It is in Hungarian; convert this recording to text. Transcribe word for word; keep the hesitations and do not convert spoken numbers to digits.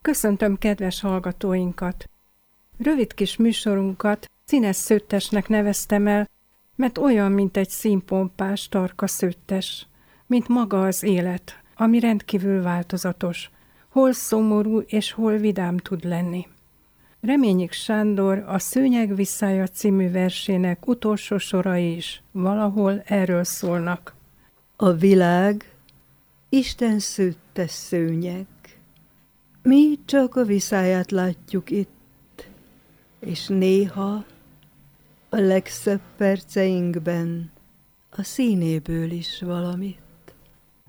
Köszöntöm kedves hallgatóinkat! Rövid kis műsorunkat színes szőttesnek neveztem el, mert olyan, mint egy színpompás, tarka szőttes, mint maga az élet, ami rendkívül változatos, hol szomorú és hol vidám tud lenni. Reményik Sándor a Szőnyeg visszája című versének utolsó sorai is valahol erről szólnak. A világ Isten szőttes szőnyeg. Mi csak a viszáját látjuk itt, és néha a legszebb perceinkben a színéből is valamit.